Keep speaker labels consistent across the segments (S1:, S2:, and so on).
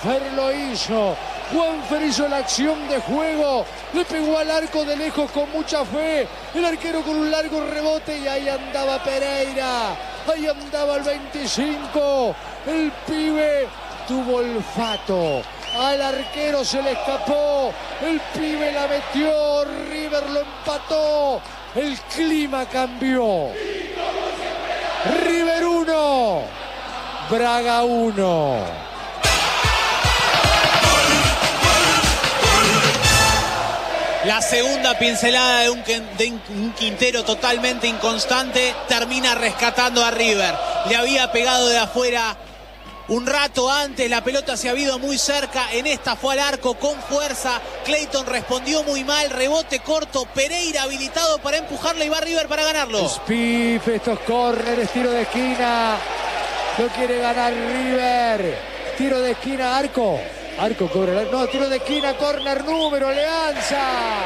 S1: Juanfer lo hizo. Juanfer hizo la acción de juego. Le pegó al arco de lejos con mucha fe. El arquero con un largo rebote y ahí andaba Pereira. Ahí andaba el 25. El pibe tuvo olfato. Al arquero se le escapó. El pibe la metió. River lo empató. El clima cambió. River 1. Braga 1.
S2: La segunda pincelada de un Quintero totalmente inconstante termina rescatando a River. Le había pegado de afuera un rato antes, la pelota se ha ido muy cerca, en esta fue al arco con fuerza, Clayton respondió muy mal, rebote corto, Pereira habilitado para empujarle y va River para ganarlo.
S1: Spiff, estos córneres, tiro de esquina, lo quiere ganar River, tiro de esquina, arco, cobra, no, tiro de esquina, córner número, Leanza.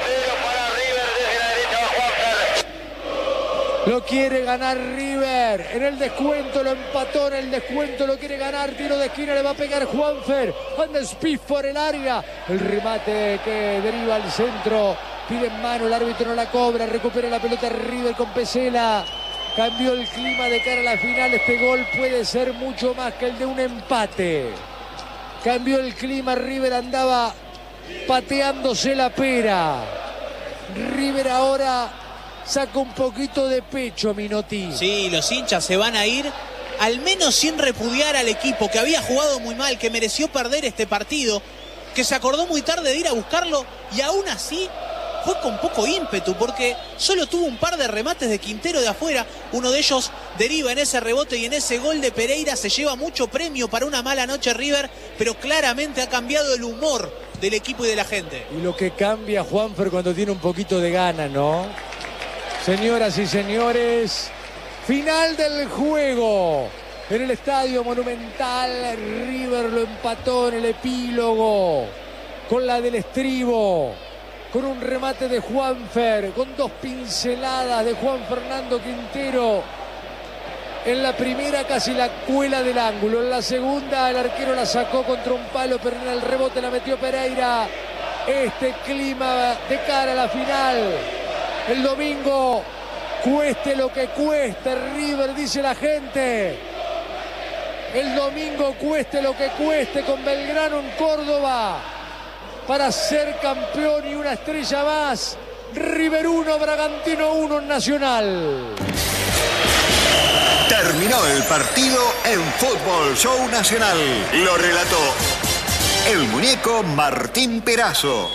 S1: Lo quiere ganar River. En el descuento lo empató. En el descuento lo quiere ganar. Tiro de esquina. Le va a pegar Juanfer. Anda Spiff por el área. El remate que deriva al centro. Pide en mano. El árbitro no la cobra. Recupera la pelota River con Pesela. Cambió el clima de cara a la final. Este gol puede ser mucho más que el de un empate. Cambió el clima. River andaba pateándose la pera. River ahora saca un poquito de pecho, Minotti.
S2: Sí, los hinchas se van a ir, al menos sin repudiar al equipo, que había jugado muy mal, que mereció perder este partido, que se acordó muy tarde de ir a buscarlo, y aún así fue con poco ímpetu, porque solo tuvo un par de remates de Quintero de afuera. Uno de ellos deriva en ese rebote y en ese gol de Pereira. Se lleva mucho premio para una mala noche River, pero claramente ha cambiado el humor del equipo y de la gente.
S1: Y lo que cambia Juanfer cuando tiene un poquito de gana, ¿no? Señoras y señores, final del juego en el Estadio Monumental. River lo empató en el epílogo con la del estribo, con un remate de Juanfer, con dos pinceladas de Juan Fernando Quintero. En la primera casi la cuela del ángulo, en la segunda el arquero la sacó contra un palo, pero en el rebote la metió Pereira. Este clima de cara a la final. El domingo, cueste lo que cueste, River, dice la gente. El domingo, cueste lo que cueste, con Belgrano en Córdoba, para ser campeón y una estrella más. River 1, Bragantino 1 en Nacional.
S3: Terminó el partido en Fútbol Show Nacional. Lo relató el muñeco Martín Perazo.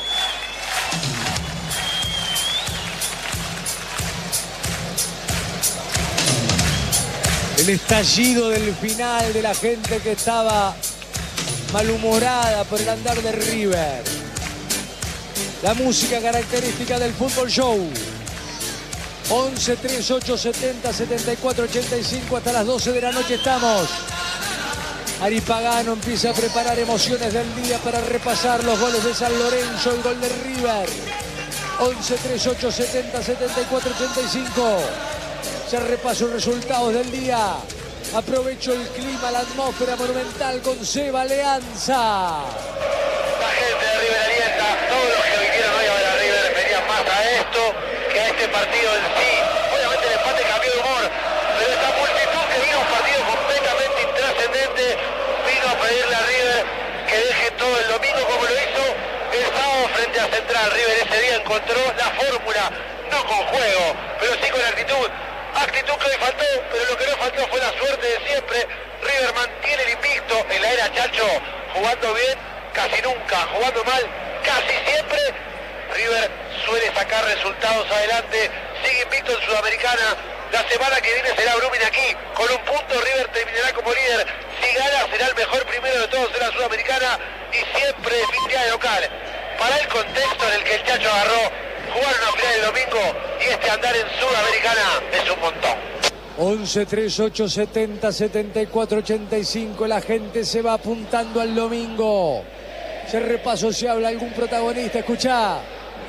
S1: El estallido del final de la gente que estaba malhumorada por el andar de River. La música característica del Fútbol Show. 11 38 70 74 85 hasta las 12 de la noche estamos. Ari Pagano empieza a preparar emociones del día para repasar los goles de San Lorenzo, el gol de River. 11 38 70 74 85. Ya repaso resultados del día. Aprovecho el clima, la atmósfera monumental con Seba Leanza.
S4: La gente de River alienta. Todos los que vinieron hoy a ver a River venían más a esto que a este partido en sí. Obviamente el empate cambió de humor, pero esta multitud que vino a un partido completamente intrascendente vino a pedirle a River que deje todo el domingo como lo hizo el sábado frente a Central. River ese día encontró la fórmula, no con juego, pero sí con actitud. Actitud que hoy faltó, pero lo que no faltó fue la suerte de siempre. River mantiene el invicto en la era Chacho, jugando bien casi nunca, jugando mal casi siempre. River suele sacar resultados adelante, sigue invicto en Sudamericana. La semana que viene será Brumming aquí, con un punto River terminará como líder. Si gana será el mejor primero de todos en la Sudamericana y siempre fin de local. Para el contexto en el que el Chacho agarró, jugar una final el domingo y este andar en Sudamericana es un montón.
S1: 11 38 70 74 85. La gente se va apuntando al domingo. Ya repaso si habla algún protagonista. Escuchá.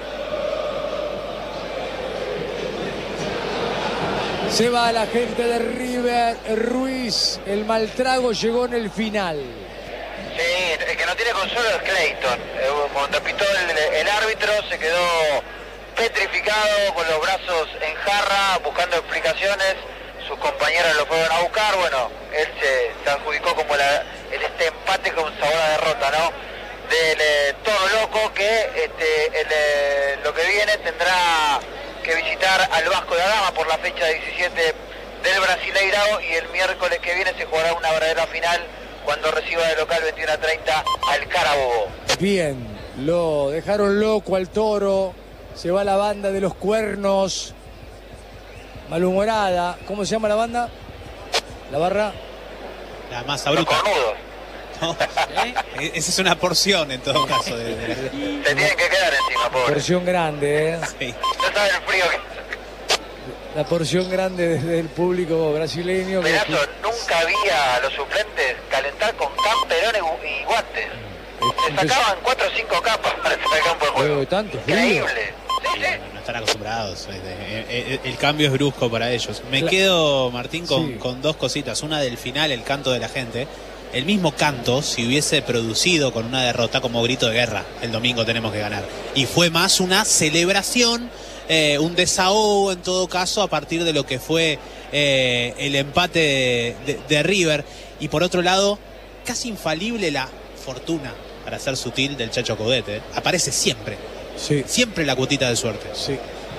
S1: Se va la gente de River. Ruiz, el mal trago llegó en el final.
S4: Sí, es no tiene consuelo es Clayton. Cuando pitó el árbitro se quedó petrificado, con los brazos en jarra, buscando explicaciones. Sus compañeros lo fueron a buscar. Bueno, él se adjudicó como este empate con sabor a derrota, ¿no? Del Toro Loco, que lo que viene tendrá que visitar al Vasco da Gama por la fecha 17 del Brasileirao, y el miércoles que viene se jugará una verdadera final cuando reciba de local 21:30 al Carabobo.
S1: Bien, lo dejaron loco al Toro. Se va la banda de los Cuernos, malhumorada. ¿Cómo se llama la banda? ¿La barra?
S2: La masa bruta.
S4: Los cornudos.
S2: No, esa es una porción en todo caso.
S4: Se tienen que quedar encima, pobre.
S1: Porción grande, ¿eh?
S2: Sí.
S4: No saben el frío que...
S1: La porción grande desde el público brasileño.
S4: Pedazo, nunca había a los suplentes calentar con camperones y guantes. Se sacaban 4 o 5 capas para estar al campo de juego.
S1: Tanto frío.
S4: Increíble. Sí, sí.
S2: No están acostumbrados. El cambio es brusco para ellos. Me quedo, Martín, con dos cositas. Una del final, el canto de la gente. El mismo canto, si hubiese producido con una derrota, como grito de guerra, el domingo tenemos que ganar. Y fue más una celebración, un desahogo en todo caso, a partir de lo que fue el empate de River. Y por otro lado, casi infalible la fortuna, para ser sutil, del Chacho Coudet. Aparece siempre.
S1: Sí.
S2: Siempre la cuotita de suerte.
S1: Sí.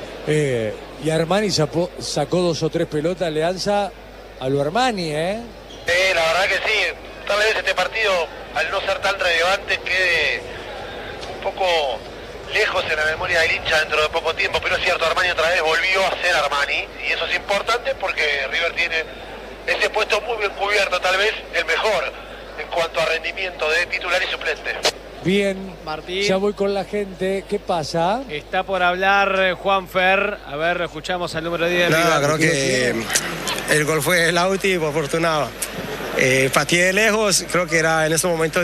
S1: Y Armani sacó 2 o 3 pelotas, Alianza, a lo Armani, ¿eh?
S4: La verdad que sí. Tal vez este partido, al no ser tan relevante, quede un poco lejos en la memoria del hincha dentro de poco tiempo, pero es cierto, Armani otra vez volvió a ser Armani, y eso es importante porque River tiene ese puesto muy bien cubierto, tal vez el mejor en cuanto a rendimiento de titular y suplente.
S1: Bien,
S5: Martín.
S1: Ya voy con la gente. ¿Qué pasa?
S5: Está por hablar Juanfer. A ver, escuchamos al número 10 de River.
S6: Creo que el gol fue Lauti, por fortuna. Pateé de lejos, creo que era en estos momentos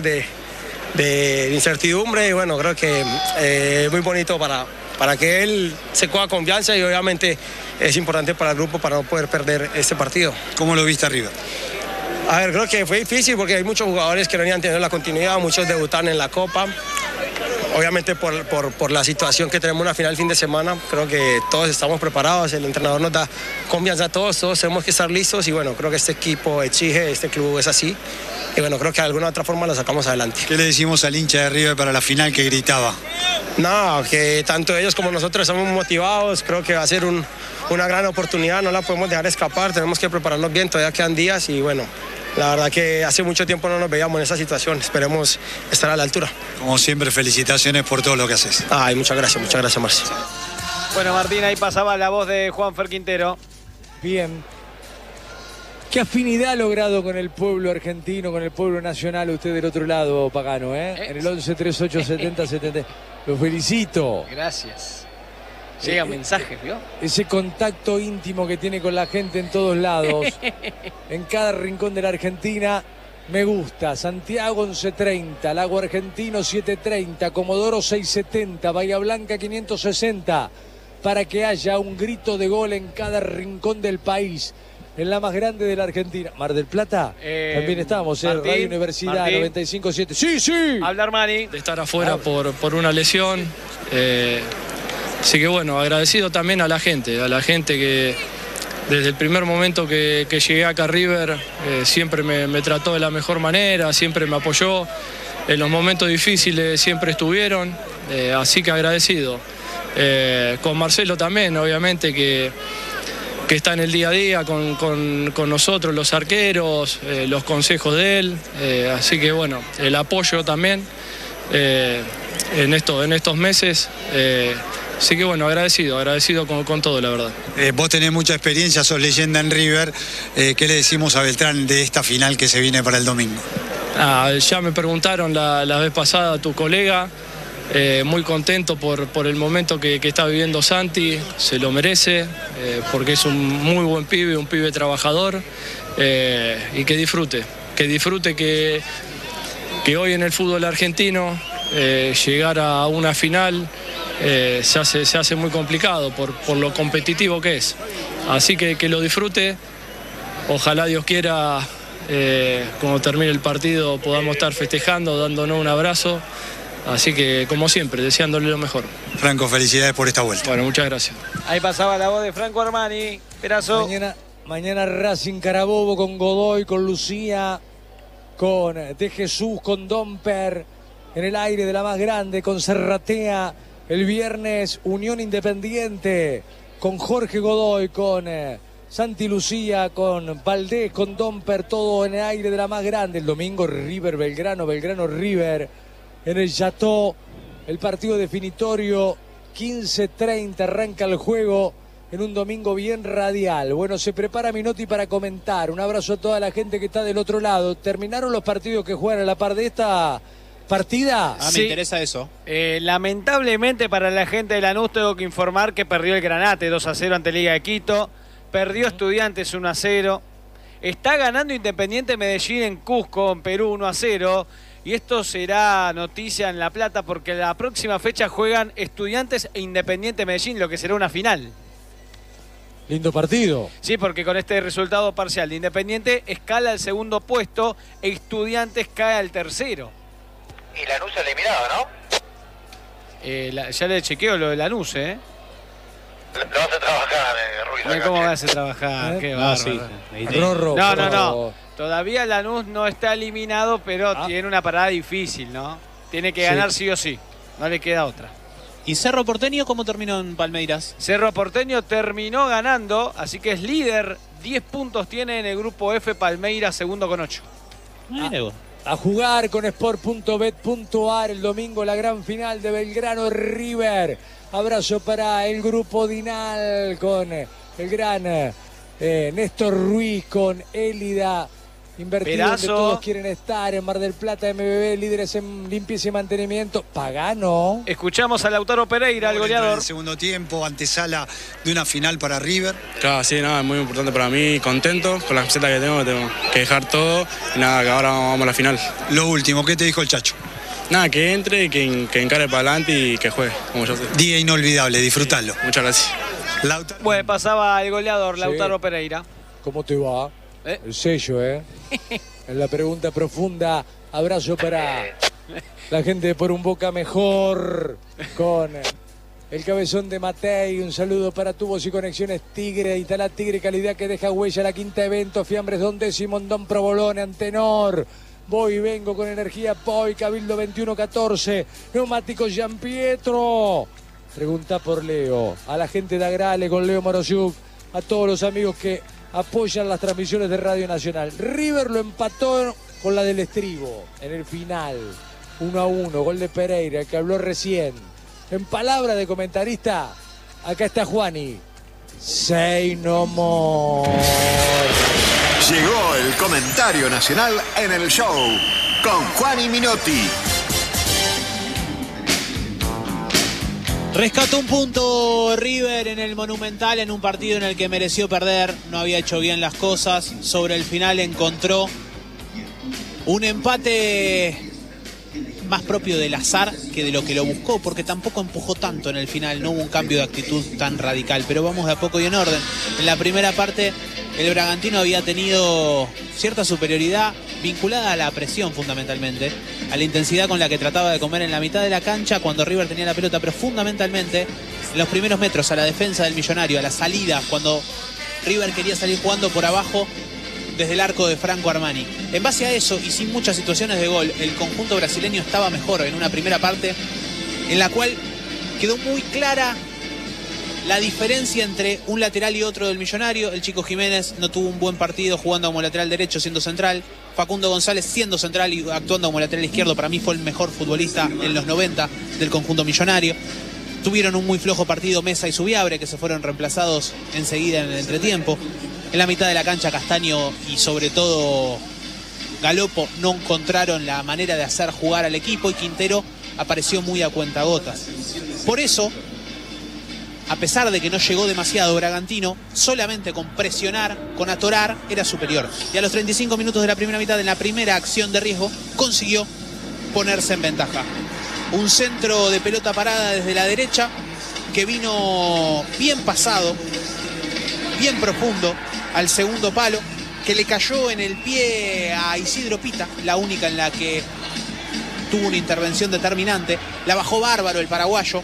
S6: de incertidumbre, y bueno, creo que es muy bonito para que él se coja confianza, y obviamente es importante para el grupo para no poder perder este partido.
S7: ¿Cómo lo viste arriba?
S6: A ver, creo que fue difícil porque hay muchos jugadores que no habían tenido la continuidad, muchos debutaron en la Copa. Obviamente por la situación que tenemos una final el fin de semana, creo que todos estamos preparados, el entrenador nos da confianza a todos tenemos que estar listos, y bueno, creo que este equipo exige, este club es así, y bueno, creo que de alguna u otra forma lo sacamos adelante.
S7: ¿Qué le decimos al hincha de River para la final que gritaba?
S6: No, que tanto ellos como nosotros estamos motivados, creo que va a ser una gran oportunidad, no la podemos dejar escapar, tenemos que prepararnos bien, todavía quedan días, y bueno, la verdad que hace mucho tiempo no nos veíamos en esa situación, esperemos estar a la altura.
S7: Como siempre, felicitaciones por todo lo que haces.
S6: Muchas gracias, Marcio.
S5: Bueno, Martín, ahí pasaba la voz de Juanfer Quintero.
S1: Bien. ¿Qué afinidad ha logrado con el pueblo argentino, con el pueblo nacional, usted del otro lado, Pagano, En el 11 38 70 70. Lo felicito.
S5: Gracias. Llegan mensajes, ¿vio?
S1: Ese contacto íntimo que tiene con la gente en todos lados, en cada rincón de la Argentina, me gusta. Santiago 1130, Lago Argentino 730, Comodoro 670, Bahía Blanca 560, para que haya un grito de gol en cada rincón del país, en la más grande de la Argentina. Mar del Plata, también estamos,
S5: Martín,
S1: Radio Universidad 95.7. Sí.
S5: Habla Armani.
S8: De estar afuera por una lesión. Así que bueno, agradecido también a la gente que desde el primer momento que llegué acá a River siempre me trató de la mejor manera, siempre me apoyó, en los momentos difíciles siempre estuvieron, así que agradecido. Con Marcelo también, obviamente, que está en el día a día con nosotros, los arqueros, los consejos de él, así que bueno, el apoyo también en estos meses. Así que bueno, agradecido con todo, la verdad.
S7: Vos tenés mucha experiencia, sos leyenda en River. ¿Qué le decimos a Beltrán de esta final que se viene para el domingo?
S8: Ya me preguntaron la vez pasada tu colega, muy contento por el momento que está viviendo Santi, se lo merece, porque es un muy buen pibe, un pibe trabajador, y que disfrute que hoy en el fútbol argentino llegar a una final se hace muy complicado por lo competitivo que es. Así que lo disfrute. Ojalá Dios quiera cuando termine el partido podamos estar festejando, dándonos un abrazo. Así que, como siempre, deseándole lo mejor.
S7: Franco, felicidades por esta vuelta.
S8: Bueno, muchas gracias.
S5: Ahí pasaba la voz de Franco Armani. Perazo.
S1: Mañana Racing Carabobo con Godoy, con Lucía, con De Jesús, con Domper, en el aire de la más grande, con Serratea. El viernes Unión Independiente, con Jorge Godoy, con Santi Lucía, con Valdés, con Domper, todo en el aire de la más grande. El domingo River Belgrano, Belgrano River, en el Chateau, el partido definitorio, 15:30 arranca el juego. En un domingo bien radial. Bueno, se prepara Minotti para comentar. Un abrazo a toda la gente que está del otro lado. ¿Terminaron los partidos que juegan a la par de esta partida?
S2: Me interesa eso.
S5: Lamentablemente para la gente de Lanús tengo que informar que perdió el Granate 2-0 ante Liga de Quito. Perdió Estudiantes 1-0. Está ganando Independiente Medellín en Cusco, en Perú, 1-0. Y esto será noticia en La Plata porque la próxima fecha juegan Estudiantes e Independiente Medellín, lo que será una final.
S1: Lindo partido.
S5: Sí, porque con este resultado parcial de Independiente escala al segundo puesto e Estudiantes cae al tercero.
S4: Y Lanús eliminado, ¿no?
S5: Ya le chequeo lo de Lanús, ¿eh?
S4: Lo hace trabajar, Ruiz.
S5: ¿Cómo me hace trabajar? Qué bárbaro.
S2: Sí.
S1: Rorro,
S5: No. Todavía Lanús no está eliminado, pero tiene una parada difícil, ¿no? Tiene que ganar sí o sí. No le queda otra.
S2: ¿Y Cerro Porteño cómo terminó en Palmeiras?
S5: Cerro Porteño terminó ganando, así que es líder. 10 puntos tiene en el grupo F, Palmeiras segundo con 8.
S1: A jugar con sport.bet.ar el domingo la gran final de Belgrano River. Abrazo para el grupo Dinal con el gran Néstor Ruiz, con Élida. Invertido donde todos quieren estar, en Mar del Plata, MBB, líderes en limpieza y mantenimiento. Pagano.
S5: Escuchamos a Lautaro Pereira, el goleador.
S7: En el segundo tiempo, antesala de una final para River.
S8: Claro, sí, nada, es muy importante para mí, contento con la camiseta que tengo que dejar todo y nada, que ahora vamos a la final.
S7: Lo último, ¿qué te dijo el Chacho?
S8: Nada, que entre y que encare para adelante y que juegue, como yo sé.
S7: Día inolvidable, disfrutalo.
S8: Sí, muchas gracias.
S5: Bueno, pasaba el goleador, Lautaro Pereira.
S1: ¿Cómo te va? El sello, En la pregunta profunda, abrazo para la gente de Por un Boca Mejor, con el cabezón de Matei. Un saludo para Tubos y Conexiones Tigre, Italá Tigre, calidad que deja huella. La quinta evento, Fiambres Don Décimo, Don Provolone, Antenor. Voy y vengo con energía Poi, Cabildo 2114, Neumáticos Gianpietro. Pregunta por Leo, a la gente de Agrale con Leo Morosiuk, a todos los amigos que apoyan las transmisiones de Radio Nacional. River lo empató con la del Estribo en el final, 1-1, gol de Pereira, el que habló recién. En palabra de comentarista, acá está Juani. Say no more.
S3: Llegó el comentario nacional en el show con Juani Minotti.
S2: Rescató un punto River en el Monumental en un partido en el que mereció perder, no había hecho bien las cosas, sobre el final encontró un empate más propio del azar que de lo que lo buscó, porque tampoco empujó tanto en el final, no hubo un cambio de actitud tan radical, pero vamos de a poco y en orden. En la primera parte el Bragantino había tenido cierta superioridad vinculada a la presión fundamentalmente, a la intensidad con la que trataba de comer en la mitad de la cancha cuando River tenía la pelota, pero fundamentalmente en los primeros metros, a la defensa del Millonario, a la salida, cuando River quería salir jugando por abajo desde el arco de Franco Armani. En base a eso y sin muchas situaciones de gol, el conjunto brasileño estaba mejor en una primera parte en la cual quedó muy clara la diferencia entre un lateral y otro del Millonario. El Chico Jiménez no tuvo un buen partido jugando como lateral derecho siendo central. Facundo González siendo central y actuando como lateral izquierdo, para mí fue el mejor futbolista en los 90 del conjunto millonario. Tuvieron un muy flojo partido Mesa y Subiabre, que se fueron reemplazados enseguida en el entretiempo. En la mitad de la cancha Castaño y sobre todo Galopo no encontraron la manera de hacer jugar al equipo y Quintero apareció muy a cuentagotas. Por eso, a pesar de que no llegó demasiado Bragantino, solamente con presionar, con atorar, era superior. Y a los 35 minutos de la primera mitad, en la primera acción de riesgo, consiguió ponerse en ventaja. Un centro de pelota parada desde la derecha, que vino bien pasado, bien profundo, al segundo palo, que le cayó en el pie a Isidro Pita, la única en la que tuvo una intervención determinante. La bajó bárbaro el paraguayo,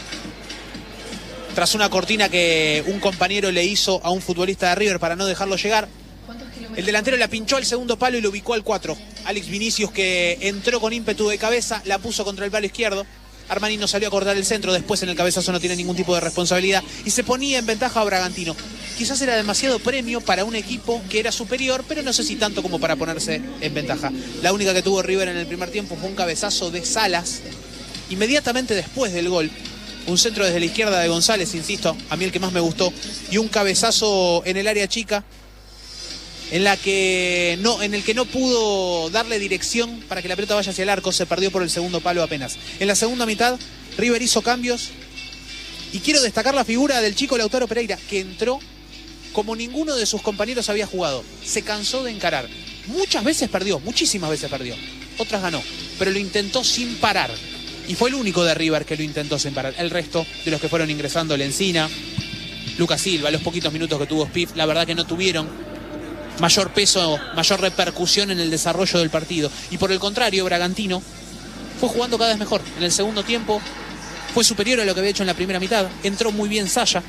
S2: tras una cortina que un compañero le hizo a un futbolista de River para no dejarlo llegar. El delantero la pinchó al segundo palo y lo ubicó al 4. Alex Vinicius, que entró con ímpetu de cabeza, la puso contra el palo izquierdo. Armani no salió a cortar el centro, después en el cabezazo no tiene ningún tipo de responsabilidad y se ponía en ventaja a Bragantino. Quizás era demasiado premio para un equipo que era superior, pero no sé si tanto como para ponerse en ventaja. La única que tuvo River en el primer tiempo fue un cabezazo de Salas inmediatamente después del gol. Un centro desde la izquierda de González, insisto, a mí el que más me gustó, y un cabezazo en el área chica en el que no pudo darle dirección para que la pelota vaya hacia el arco. Se perdió por el segundo palo apenas. En la segunda mitad, River hizo cambios y quiero destacar la figura del chico Lautaro Pereira, que entró como ninguno de sus compañeros había jugado. Se cansó de encarar. Muchas veces perdió, muchísimas veces perdió. Otras ganó, pero lo intentó sin parar. Y fue el único de River que lo intentó sin parar. El resto de los que fueron ingresando, Lencina, Lucas Silva, los poquitos minutos que tuvo Spiff, la verdad que no tuvieron mayor peso, mayor repercusión en el desarrollo del partido. Y por el contrario, Bragantino fue jugando cada vez mejor. En el segundo tiempo fue superior a lo que había hecho en la primera mitad. Entró muy bien Saya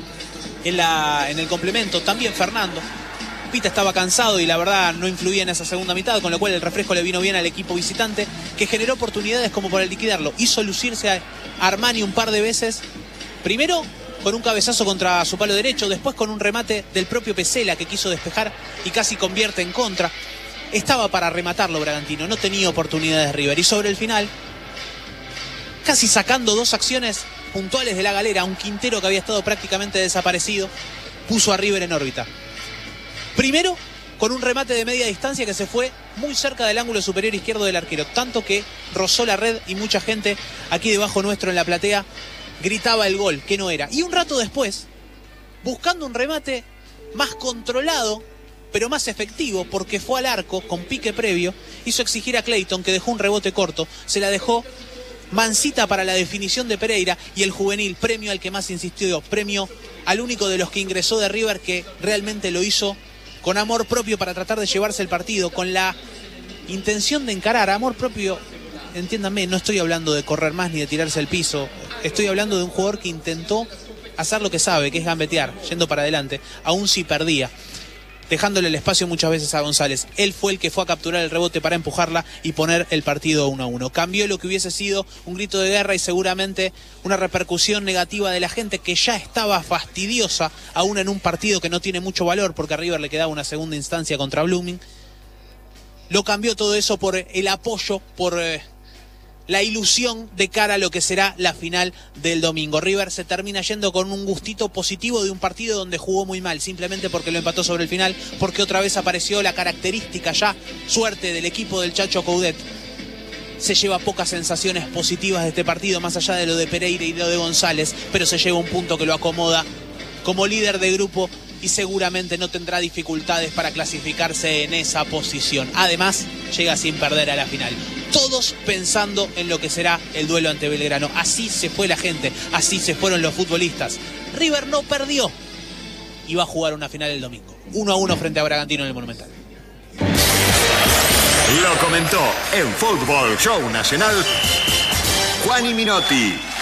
S2: en el complemento, también Fernando. Pita estaba cansado y la verdad no influía en esa segunda mitad, con lo cual el refresco le vino bien al equipo visitante, que generó oportunidades como para liquidarlo. Hizo lucirse a Armani un par de veces. Primero con un cabezazo contra su palo derecho, después con un remate del propio Pesela que quiso despejar y casi convierte en contra. Estaba para rematarlo Bragantino, no tenía oportunidades River. Y sobre el final, casi sacando dos acciones puntuales de la galera, un Quintero que había estado prácticamente desaparecido, puso a River en órbita. Primero, con un remate de media distancia que se fue muy cerca del ángulo superior izquierdo del arquero, tanto que rozó la red y mucha gente aquí debajo nuestro en la platea gritaba el gol, que no era. Y un rato después, buscando un remate más controlado, pero más efectivo, porque fue al arco con pique previo, hizo exigir a Clayton, que dejó un rebote corto, se la dejó mansita para la definición de Pereira, y el juvenil, premio al que más insistió, premio al único de los que ingresó de River que realmente lo hizo con amor propio para tratar de llevarse el partido, con la intención de encarar. Amor propio, entiéndanme, no estoy hablando de correr más ni de tirarse al piso. Estoy hablando de un jugador que intentó hacer lo que sabe, que es gambetear, yendo para adelante, aún si perdía, dejándole el espacio muchas veces a González. Él fue el que fue a capturar el rebote para empujarla y poner el partido 1-1. Cambió lo que hubiese sido un grito de guerra y seguramente una repercusión negativa de la gente que ya estaba fastidiosa, aún en un partido que no tiene mucho valor, porque a River le quedaba una segunda instancia contra Blooming. Lo cambió todo eso por el apoyo, por la ilusión de cara a lo que será la final del domingo. River se termina yendo con un gustito positivo de un partido donde jugó muy mal, simplemente porque lo empató sobre el final, porque otra vez apareció la característica ya suerte del equipo del Chacho Coudet. Se lleva pocas sensaciones positivas de este partido, más allá de lo de Pereira y lo de González, pero se lleva un punto que lo acomoda como líder de grupo y seguramente no tendrá dificultades para clasificarse en esa posición. Además, llega sin perder a la final. Todos pensando en lo que será el duelo ante Belgrano. Así se fue la gente, así se fueron los futbolistas. River no perdió y va a jugar una final el domingo. 1-1 frente a Bragantino en el Monumental.
S3: Lo comentó en Fútbol Show Nacional Juan y Minotti.